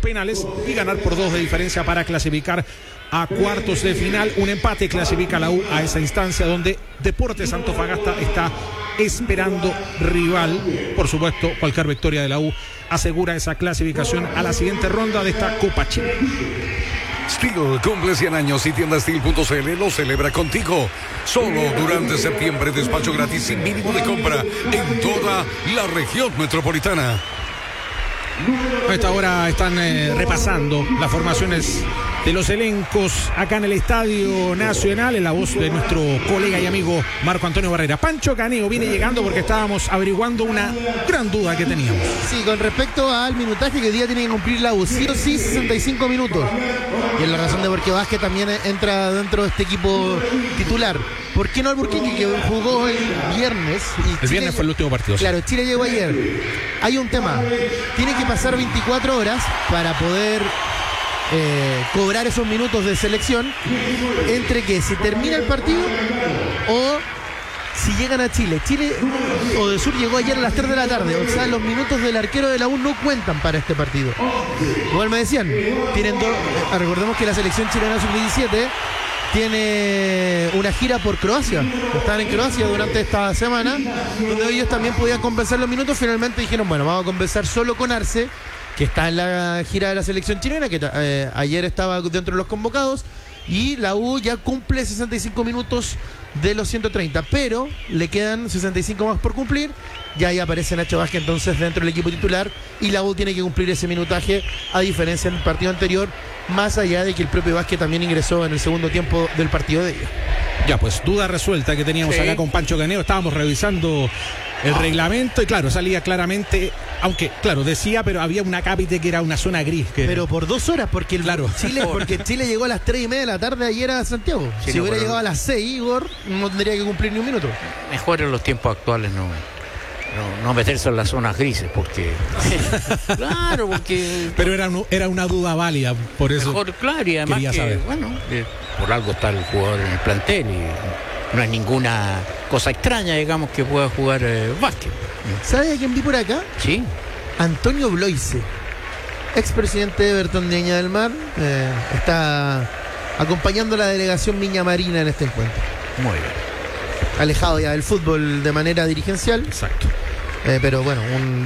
penales y ganar por 2 de diferencia para clasificar a cuartos de final. Un empate clasifica a la U a esa instancia donde Deportes Antofagasta está esperando rival. Por supuesto, cualquier victoria de la U asegura esa clasificación a la siguiente ronda de esta Copa Chile. Steel cumple 100 años y tienda Steel.cl lo celebra contigo. Solo durante septiembre, despacho gratis sin mínimo de compra en toda la región metropolitana. A esta hora están repasando las formaciones de los elencos acá en el Estadio Nacional, en la voz de nuestro colega y amigo Marco Antonio Barrera. Pancho Caneo viene llegando porque estábamos averiguando una gran duda que teníamos. Sí, con respecto al minutaje que hoy día tiene que cumplir la U, sí o sí 65 minutos. Y es la razón de por qué Vázquez también entra dentro de este equipo titular. ¿Por qué no Alburquerque, que jugó el viernes? El viernes fue el último partido. Claro, Chile llegó ayer. Hay un tema. Tiene que pasar 24 horas para poder cobrar esos minutos de selección, entre que si termina el partido o si llegan a Chile. Chile o de Sur llegó ayer a las 3 de la tarde. O sea, los minutos del arquero de la U no cuentan para este partido. Igual me decían, tienen recordemos que la selección chilena sub-17 tiene una gira por Croacia. Están en Croacia durante esta semana, donde ellos también podían compensar los minutos. Finalmente dijeron, bueno, vamos a compensar solo con Arce, que está en la gira de la selección chilena, que ayer estaba dentro de los convocados, y la U ya cumple 65 minutos de los 130, pero le quedan 65 más por cumplir. Ya ahí aparece Nacho Vázquez entonces dentro del equipo titular, y la U tiene que cumplir ese minutaje, a diferencia del partido anterior, más allá de que el propio Vázquez también ingresó en el segundo tiempo del partido de ella. Ya, pues duda resuelta que teníamos acá con Pancho Caneo. Estábamos revisando el reglamento y claro, salía claramente, aunque claro, decía, pero había una cápite que era una zona gris. Pero por 2 horas, porque Chile llegó a las 3:30 de la tarde ayer a Santiago. Si hubiera llegado a las 6, Igor, no tendría que cumplir ni un minuto. Mejor en los tiempos actuales no meterse en las zonas grises, porque claro, porque pero era una duda válida, por eso mejor, claro, y además que, saber. bueno, por algo está el jugador en el plantel y no es ninguna cosa extraña, digamos, que pueda jugar Vázquez. ¿Sabes a quién vi por acá? Sí. Antonio Bloise, expresidente de Everton de Viña del Mar, está acompañando a la delegación Viña Marina en este encuentro. Muy bien. Alejado ya del fútbol de manera dirigencial. Exacto. Pero bueno, un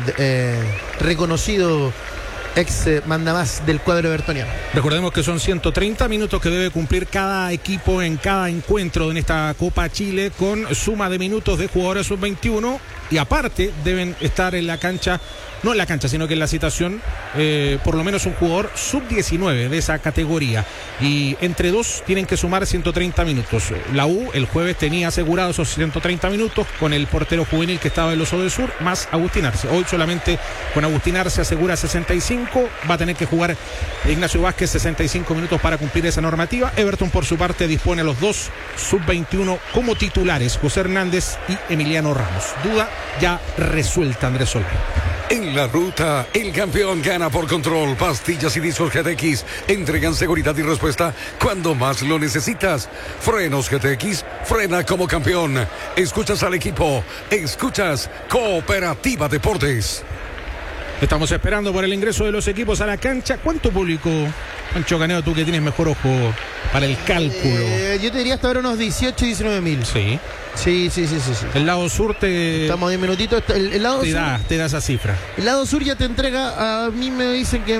reconocido ex mandamás del cuadro evertoniano. Recordemos que son 130 minutos que debe cumplir cada equipo en cada encuentro en esta Copa Chile, con suma de minutos de jugadores sub-21, y aparte deben estar en la cancha, no en la cancha, sino que en la citación, por lo menos un jugador sub-19 de esa categoría, y entre dos tienen que sumar 130 minutos. La U el jueves tenía asegurado esos 130 minutos con el portero juvenil que estaba en los del Sur, más Agustín Arce. Hoy solamente con Agustín Arce asegura 65, va a tener que jugar Ignacio Vázquez 65 minutos para cumplir esa normativa. Everton por su parte dispone a los dos sub-21 como titulares, José Hernández y Emiliano Ramos. Duda ya resuelta, Andrés Soler. En la ruta, el campeón gana por control. Pastillas y discos GTX entregan seguridad y respuesta cuando más lo necesitas. Frenos GTX, frena como campeón. Escuchas al equipo, escuchas Cooperativa Deportes. Estamos esperando por el ingreso de los equipos a la cancha. ¿Cuánto público, Pancho Caneo, tú que tienes mejor ojo para el cálculo? Yo te diría hasta ahora unos 18, 19 mil. Sí. Sí. El lado sur Estamos 10 minutitos. El lado te sur, da esa cifra. El lado sur ya te entrega, a mí me dicen que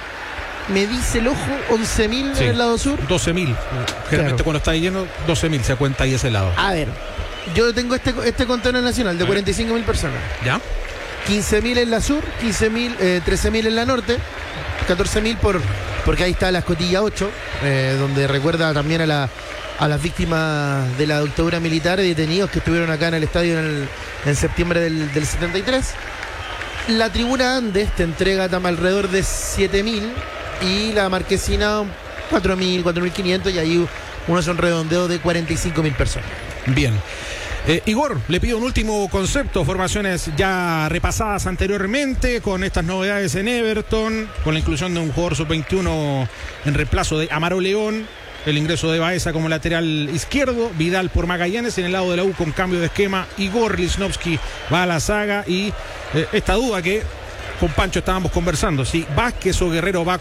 me dice el ojo 11.000 en el lado sur. 12.000. Generalmente cuando está lleno, 12.000 se cuenta ahí ese lado. A ver, yo tengo este conteo nacional de 45.000 personas. ¿Ya? 15.000 en la sur, 13.000 en la norte, 14.000 porque ahí está la Escotilla 8, donde recuerda también a las víctimas de la dictadura militar y detenidos que estuvieron acá en el estadio en septiembre del 73. La tribuna Andes te entrega alrededor de 7.000 y la Marquesina 4.000, 4.500, y ahí unos son redondeos de 45.000 personas. Bien. Igor, le pido un último concepto, formaciones ya repasadas anteriormente, con estas novedades en Everton, con la inclusión de un jugador sub-21 en reemplazo de Amaro León, el ingreso de Baeza como lateral izquierdo, Vidal por Magallanes, en el lado de la U con cambio de esquema, Igor Lichnowsky va a la saga, y esta duda que con Pancho estábamos conversando, si Vázquez o Guerrero va